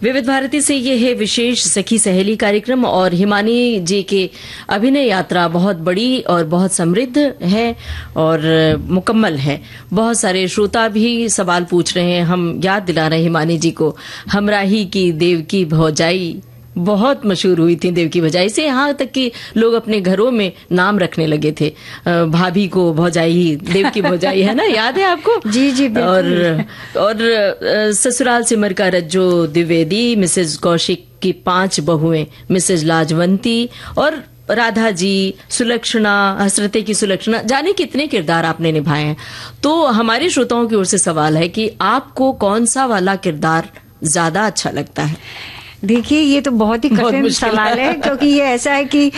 विविध भारती से ये है विशेष सखी सहेली कार्यक्रम और हिमानी जी की अभिनय यात्रा बहुत बड़ी और बहुत समृद्ध है और मुकम्मल है। बहुत सारे श्रोता भी सवाल पूछ रहे हैं, हम याद दिला रहे हैं हिमानी जी को। हमराही की देवकी भौजाई बहुत मशहूर हुई थी, देवकी भौजाई से यहाँ तक कि लोग अपने घरों में नाम रखने लगे थे। भाभी को भौजाई, देवकी भौजाई, है ना, याद है आपको? जी जी और ससुराल सिमर का रज्जो द्विवेदी, मिसेज कौशिक की 5 बहुएं, मिसेज लाजवंती और राधा जी, सुलक्षणा, हसरते की सुलक्षणा, जाने कितने किरदार आपने निभाए हैं। तो हमारे श्रोताओं की ओर से सवाल है कि आपको कौन सा वाला किरदार ज्यादा अच्छा लगता है? देखिए, ये तो बहुत ही कठिन सवाल है, क्योंकि ये ऐसा है कि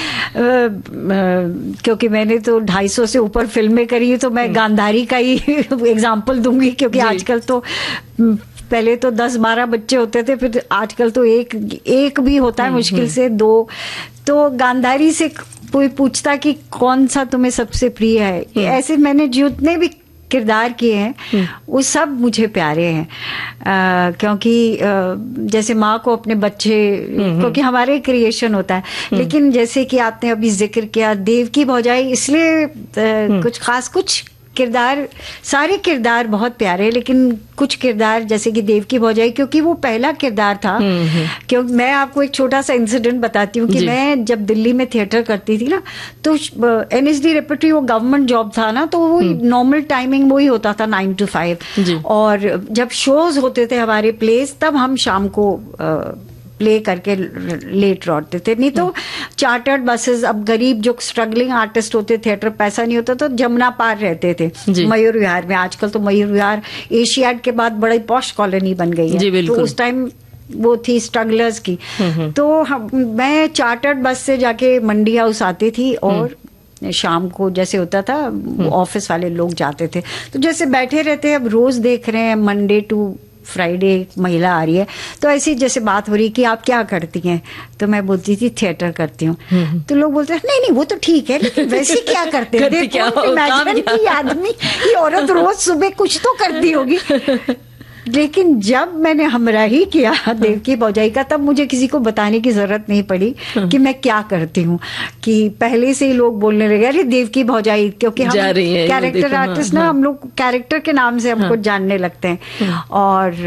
क्योंकि मैंने तो 250 से ऊपर फिल्में करी है, तो मैं गांधारी का ही एग्जाम्पल दूंगी, क्योंकि आजकल तो पहले तो 10-12 बच्चे होते थे, फिर आजकल तो एक भी होता है, मुश्किल से 2। तो गांधारी से कोई पूछता कि कौन सा तुम्हें सबसे प्रिय है, ऐसे मैंने जितने भी किरदार किए हैं वो सब मुझे प्यारे हैं। क्योंकि जैसे माँ को अपने बच्चे, क्योंकि हमारे क्रिएशन होता है, लेकिन जैसे कि आपने अभी जिक्र किया देवकी भौजाई, इसलिए कुछ खास, कुछ किरदार, सारे किरदार बहुत प्यारे, लेकिन कुछ किरदार जैसे कि देवकी भौजाई, क्योंकि वो पहला किरदार था। क्योंकि मैं आपको एक छोटा सा इंसिडेंट बताती हूँ कि मैं जब दिल्ली में थिएटर करती थी ना, तो NSD रेपर्टरी वो गवर्नमेंट जॉब था ना, तो वो नॉर्मल टाइमिंग वही होता था 9 to 5, और जब शोज होते थे हमारे प्लेस, तब हम शाम को प्ले करके लेट लौटते थे। नहीं तो चार्टर्ड बसेस, अब गरीब जो स्ट्रगलिंग आर्टिस्ट होते, थिएटर पैसा नहीं होता, तो जमुना पार रहते थे मयूर विहार में। आजकल तो मयूर विहार एशियाड के बाद बड़ी पॉश कॉलोनी बन गई है, तो उस टाइम वो थी स्ट्रगलर्स की। तो मैं चार्टर्ड बस से जाके मंडी हाउस आती थी, और शाम को जैसे होता था ऑफिस वाले लोग जाते थे, तो जैसे बैठे रहते हैं, अब रोज देख रहे हैं मंडे टू फ्राइडे महिला आ रही है, तो ऐसी जैसे बात हो रही कि आप क्या करती हैं, तो मैं बोलती थी थिएटर करती हूँ। तो लोग बोलते हैं नहीं वो तो ठीक है, लेकिन वैसे क्या करते हैं? देखो इमेजिन कि आदमी, ये औरत रोज सुबह कुछ तो करती होगी। लेकिन जब मैंने हमराही किया देवकी भौजाई का, तब मुझे किसी को बताने की जरूरत नहीं पड़ी कि मैं क्या करती हूँ, कि पहले से ही लोग बोलने लगे अरे देवकी भौजाई, क्योंकि हम कैरेक्टर आर्टिस्ट ना, हम लोग कैरेक्टर के नाम से हमको जानने लगते हैं। और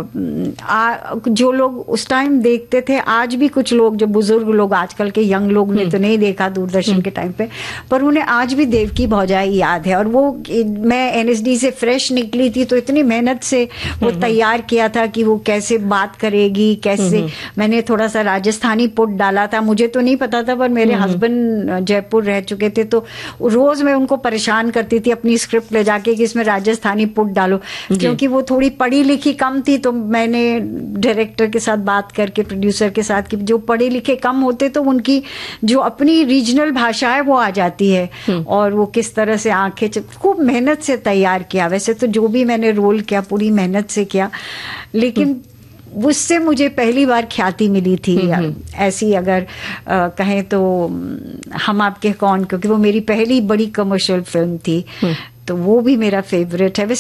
जो लोग उस टाइम देखते थे, आज भी कुछ लोग जो बुजुर्ग लोग, आजकल के यंग लोग ने तो नहीं देखा दूरदर्शन के टाइम पे, पर उन्हें आज भी देवकी भौजाई याद है। और वो मैं NSD से फ्रेश निकली थी, तो इतनी मेहनत से तैयार किया था कि वो कैसे बात करेगी, कैसे। मैंने थोड़ा सा राजस्थानी पुट डाला था, मुझे तो नहीं पता था, पर मेरे हस्बैंड जयपुर रह चुके थे, तो रोज मैं उनको परेशान करती थी अपनी स्क्रिप्ट ले जाके कि इसमें राजस्थानी पुट डालो, क्योंकि वो थोड़ी पढ़ी लिखी कम थी। तो मैंने डायरेक्टर के साथ बात करके, प्रोड्यूसर के साथ, कि जो पढ़े लिखे कम होते तो उनकी जो अपनी रीजनल भाषा है वो आ जाती है, और वो किस तरह से आंखें, खूब मेहनत से तैयार किया। वैसे तो जो भी मैंने रोल किया पूरी मेहनत से किया, लेकिन उससे मुझे पहली बार ख्याति मिली थी। ऐसी अगर कहें तो हम आपके कौन, क्योंकि वो मेरी पहली बड़ी कमर्शियल फिल्म थी, तो वो भी मेरा फेवरेट है।